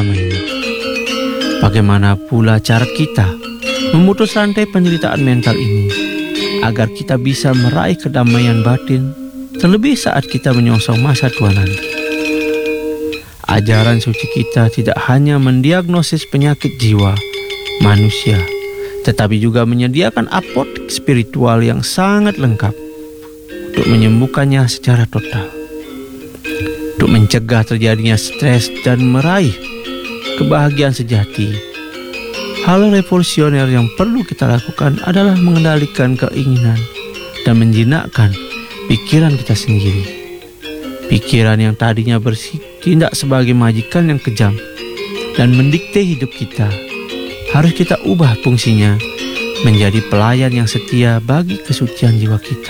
agama ini. Bagaimana pula cara kita memutus rantai penderitaan mental ini agar kita bisa meraih kedamaian batin, terlebih saat kita menyongsong masa tua nanti. Ajaran suci kita tidak hanya mendiagnosis penyakit jiwa manusia, tetapi juga menyediakan apotek spiritual yang sangat lengkap untuk menyembuhkannya secara total, untuk mencegah terjadinya stres dan meraih kebahagiaan sejati. Hal revolusioner yang perlu kita lakukan adalah mengendalikan keinginan dan menjinakkan pikiran kita sendiri. Pikiran yang tadinya bertindak sebagai majikan yang kejam dan mendikte hidup kita, harus kita ubah fungsinya menjadi pelayan yang setia bagi kesucian jiwa kita.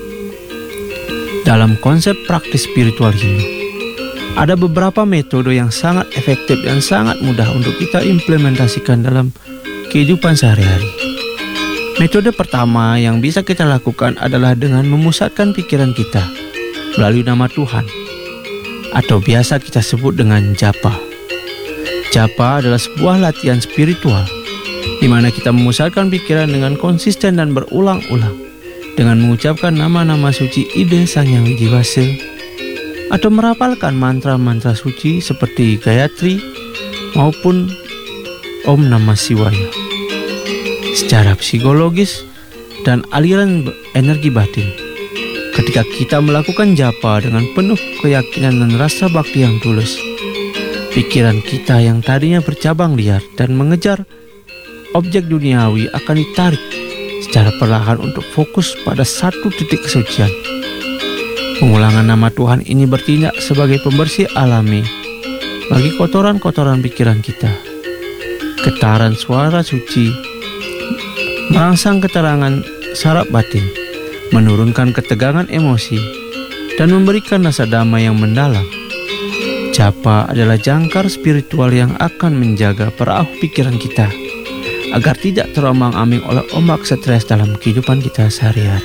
Dalam konsep praktis spiritual ini, ada beberapa metode yang sangat efektif dan sangat mudah untuk kita implementasikan dalam kehidupan sehari-hari. Metode pertama yang bisa kita lakukan adalah dengan memusatkan pikiran kita melalui nama Tuhan, atau biasa kita sebut dengan japa. Japa adalah sebuah latihan spiritual di mana kita memusatkan pikiran dengan konsisten dan berulang-ulang dengan mengucapkan nama-nama suci Ide Sang Hyang Widiwasa, atau merapalkan mantra-mantra suci seperti Gayatri maupun Om Namah Shivaya. Secara psikologis dan aliran energi batin, ketika kita melakukan japa dengan penuh keyakinan dan rasa bakti yang tulus, pikiran kita yang tadinya bercabang liar dan mengejar objek duniawi akan ditarik secara perlahan untuk fokus pada satu titik kesucian. Pengulangan nama Tuhan ini bertindak sebagai pembersih alami bagi kotoran-kotoran pikiran kita. Getaran suara suci merangsang keterangan saraf batin, menurunkan ketegangan emosi, dan memberikan rasa damai yang mendalam. Japa adalah jangkar spiritual yang akan menjaga perahu pikiran kita agar tidak terombang-ambing oleh ombak stres dalam kehidupan kita sehari-hari.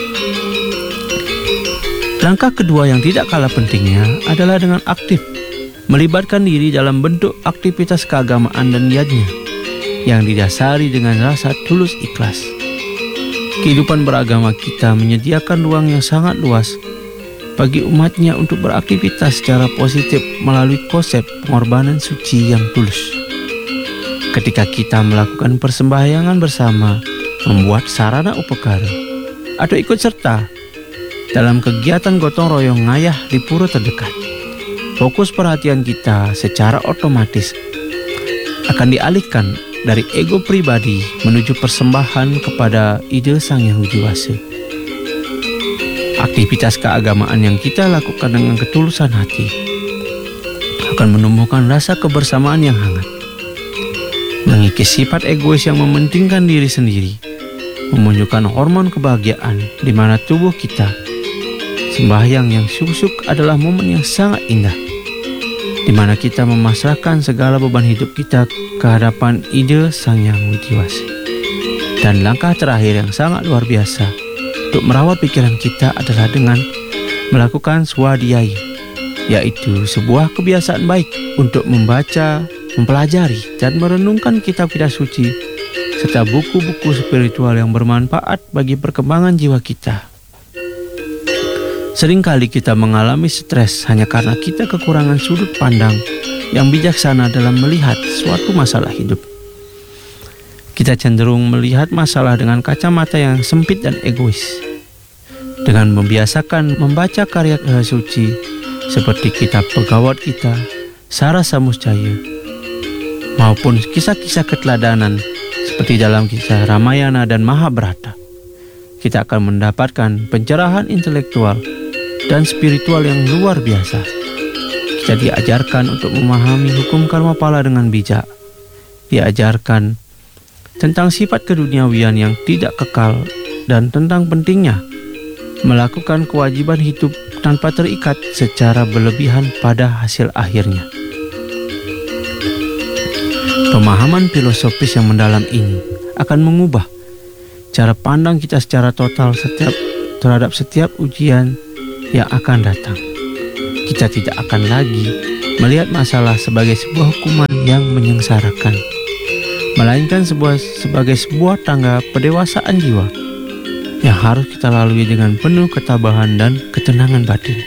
Langkah kedua yang tidak kalah pentingnya adalah dengan aktif melibatkan diri dalam bentuk aktivitas keagamaan dan yajna yang didasari dengan rasa tulus ikhlas. Kehidupan beragama kita menyediakan ruang yang sangat luas bagi umatnya untuk beraktivitas secara positif melalui konsep pengorbanan suci yang tulus. Ketika kita melakukan persembahyangan bersama, membuat sarana upekara, atau ikut serta dalam kegiatan gotong royong ngayah di pura terdekat, fokus perhatian kita secara otomatis akan dialihkan dari ego pribadi menuju persembahan kepada Ide Sang Hyang Widiwasa. Aktivitas keagamaan yang kita lakukan dengan ketulusan hati akan menumbuhkan rasa kebersamaan yang hangat, mengikis sifat egois yang mementingkan diri sendiri, memunculkan hormon kebahagiaan di mana tubuh kita. Sembahyang yang syuk-syuk adalah momen yang sangat indah, di mana kita memasrahkan segala beban hidup kita ke hadapan Ide Sang Hyang Widiwasa. Dan langkah terakhir yang sangat luar biasa untuk merawat pikiran kita adalah dengan melakukan swadhyaya, yaitu sebuah kebiasaan baik untuk membaca, mempelajari, dan merenungkan kitab-kitab suci serta buku-buku spiritual yang bermanfaat bagi perkembangan jiwa kita. Seringkali kita mengalami stres hanya karena kita kekurangan sudut pandang yang bijaksana dalam melihat suatu masalah hidup. Kita cenderung melihat masalah dengan kacamata yang sempit dan egois. Dengan membiasakan membaca karya suci seperti kitab Bhagavad Gita, Sara Samusjaya, maupun kisah-kisah keteladanan seperti dalam kisah Ramayana dan Mahabharata, kita akan mendapatkan pencerahan intelektual dan spiritual yang luar biasa. Kita diajarkan untuk memahami hukum karma pala dengan bijak. Diajarkan tentang sifat keduniawian yang tidak kekal dan tentang pentingnya melakukan kewajiban hidup tanpa terikat secara berlebihan pada hasil akhirnya. Pemahaman filosofis yang mendalam ini akan mengubah cara pandang kita secara total terhadap setiap ujian yang akan datang. Kita tidak akan lagi melihat masalah sebagai sebuah hukuman yang menyengsarakan, melainkan sebagai sebuah tangga pendewasaan jiwa yang harus kita lalui dengan penuh ketabahan dan ketenangan batin.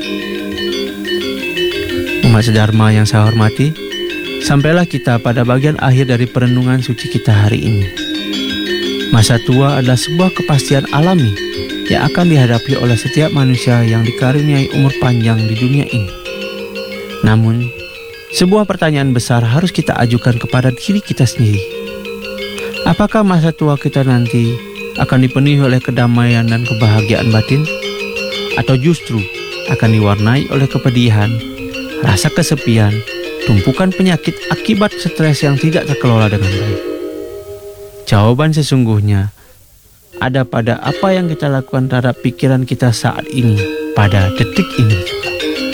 Umat sedharma yang saya hormati, sampailah kita pada bagian akhir dari perenungan suci kita hari ini. Masa tua adalah sebuah kepastian alami yang akan dihadapi oleh setiap manusia yang dikaruniai umur panjang di dunia ini. Namun, sebuah pertanyaan besar harus kita ajukan kepada diri kita sendiri. Apakah masa tua kita nanti akan dipenuhi oleh kedamaian dan kebahagiaan batin? Atau justru akan diwarnai oleh kepedihan, rasa kesepian, tumpukan penyakit akibat stres yang tidak terkelola dengan baik? Jawaban sesungguhnya ada pada apa yang kita lakukan terhadap pikiran kita saat ini, pada detik ini juga.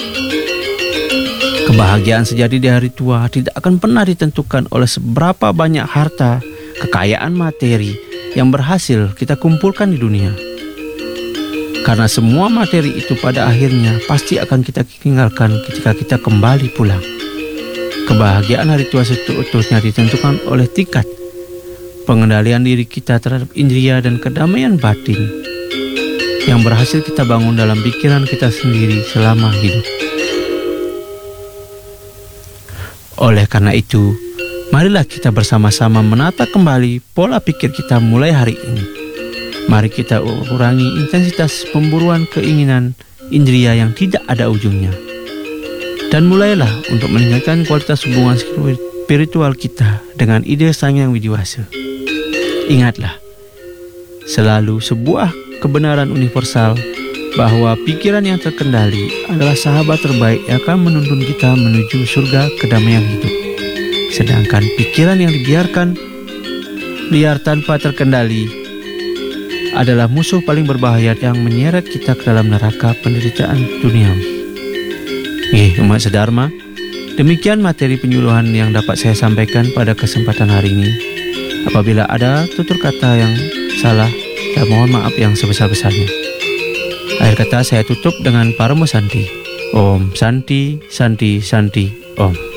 Kebahagiaan sejati di hari tua tidak akan pernah ditentukan oleh seberapa banyak harta, kekayaan materi yang berhasil kita kumpulkan di dunia. Karena semua materi itu pada akhirnya pasti akan kita tinggalkan ketika kita kembali pulang. Kebahagiaan hari tua seutuhnya ditentukan oleh tingkat pengendalian diri kita terhadap indria dan kedamaian batin yang berhasil kita bangun dalam pikiran kita sendiri selama hidup. Oleh karena itu, marilah kita bersama-sama menata kembali pola pikir kita mulai hari ini. Mari kita kurangi intensitas pemburuan keinginan indria yang tidak ada ujungnya. Dan mulailah untuk meningkatkan kualitas hubungan spiritual kita dengan ide Sang Hyang Widiwasa. Ingatlah, selalu sebuah kebenaran universal bahwa pikiran yang terkendali adalah sahabat terbaik yang akan menuntun kita menuju surga kedamaian hidup. Sedangkan pikiran yang dibiarkan liar tanpa terkendali adalah musuh paling berbahaya yang menyeret kita ke dalam neraka penderitaan duniawi. Umat sedharma, demikian materi penyuluhan yang dapat saya sampaikan pada kesempatan hari ini. Apabila ada tutur kata yang salah, saya mohon maaf yang sebesar-besarnya. Akhir kata saya tutup dengan Paramo Santi. Om Santi, Santi, Santi, Om.